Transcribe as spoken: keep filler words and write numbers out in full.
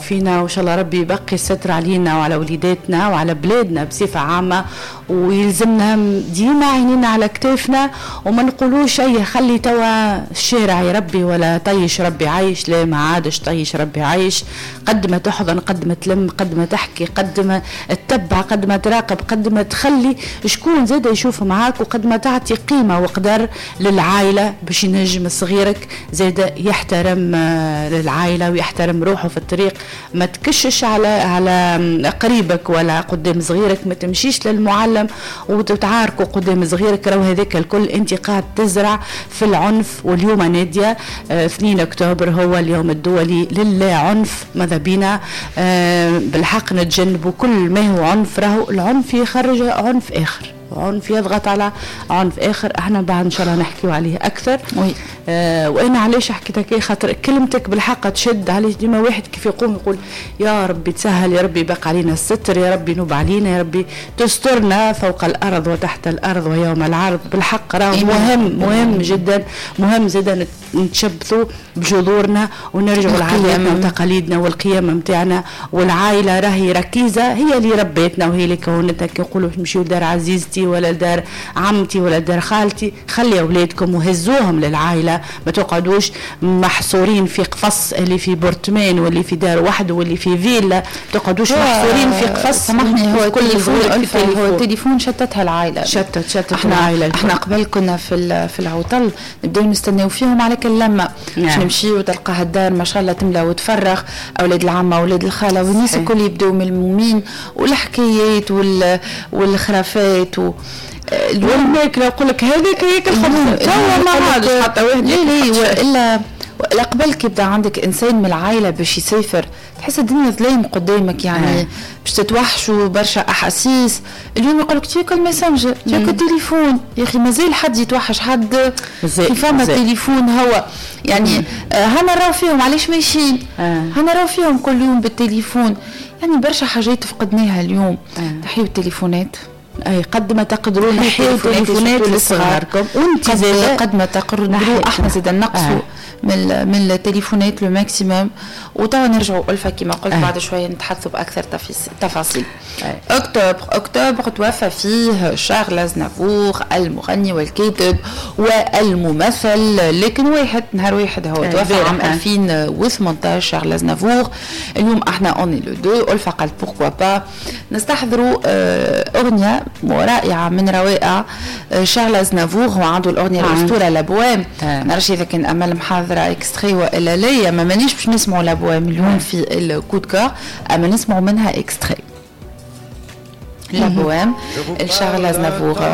فينا، وإن شاء الله ربي يبقي الستر علينا وعلى وليداتنا وعلى بلادنا بصفة عامة، ويلزمنا ديما عينينا على كتافنا وما نقولوش أي خلي توا الشارع يربي ولا طيش ربي عايش. لا، ما عادش طيش ربي عايش. قد ما تحضن، قد ما تلم، قد ما تحكي، قد ما تتبع، قد ما تراقب، قد ما تخلي شكون زاد يشوف معاك، وقد ما تعطي قيمة وقدر للعائلة باش ينجم صغيرك زاد يحترم للعائلة ويحترم روحه في الطريق. ما تكشش على على قريبك ولا قدام صغيرك، ما تمشيش للمعلم وتتعاركوا قدام صغيرك. راهو هذاك الكل انت قاعد تزرع في العنف. واليوم نادية آه اثنين أكتوبر هو اليوم الدولي للا عنف. ماذا بينا آه بالحق نتجنبوا كل ما هو عنف. راهو العنف يخرج عنف آخر، عنف يضغط على عنف آخر. احنا بعد ان شاء الله نحكيو عليه اكثر. وي. آه وانا علاش حكيتك ايه؟ خاطر كلمتك بالحق تشد. علاش ديما واحد كيف يقوم يقول يا ربي تسهل، يا ربي يبقى علينا الستر، يا ربي نوب علينا، يا ربي تسترنا فوق الارض وتحت الارض ويوم العرض. بالحق راه مهم مهم جدا. مهم زادا نتشبثوا بجذورنا ونرجعوا لعاداتنا وتقاليدنا والقيم نتاعنا. والعائله راهي ركيزه، هي اللي ربيتنا وهي اللي كونتها. كيقولوا نمشيو لدار عزيزتي ولا لدار عمتي ولا لدار خالتي، خلي اولادكم وهزوهم للعائله. ما تقعدوش محصورين في قفص اللي في بورتمان واللي في دار واحد واللي في فيلا. ما تقعدوش محصورين في قفص. سامحني، هو كل صغير هو التليفون شتتها العائله. شتت شتت احنا العائله. احنا قبل كنا في في العطل نبداو نستناو فيهم على كل لمه. باش نمشيو تلقى الدار ما شاء الله تملا وتفرغ، اولاد العمه اولاد الخاله والناس الكل يبداو ملمومين، والحكايات وال والخرافات و والماكله. يقول لك هذيك هيك الخبز توا ما عادش حتى واحد. لا لا والا لا قبل كيبدا عندك انسان من العائله باش يسافر تحس الدنيا ظلام قدامك، يعني آه. باش تتوحشوا برشا احاسيس. اليوم يقول لك تيك الماسنجر تيك التليفون. يا اخي مازال حد يتوحش حد كيف فما التليفون هو يعني آه هنا نراو فيهم علاش ماشيين آه. هنا نراو فيهم كل يوم بالتليفون. يعني برشا حاجات فقدناها اليوم. آه. تحيوا التليفونات. اي قد ما تقدرون نحيوا تليفونات لصغاركم، وانت زاد قد ما تقدروا احنا زاد نقصوا آه. من من التليفونات لو ماكسيموم. وتوا نرجعوا ألفا كما قلت آه. بعد شويه نتحدثوا باكثر تفاصيل. آه. اكتوبر اكتوبر توفى فيه شارل أزنافور المغني والكاتب والممثل. لكن واحد نهار واحد هو توفى آه. عام ألفين وثمانية عشر شارل أزنافور. اليوم احنا اوني لو دو. ألفا قال بوركوا با نستحضروا آه اغنيه رائعه من روائع شارل أزنافور. هو عنده الاغنيه آه. الاسطوره لابوام. آه. نعرفش اذا كان امل محاضره اكستري والا لا، ما مانيش باش نسمعوا لابوام اليوم في الكود كار، اما نسمعوا منها اكستري لابوام لشارل أزنافور.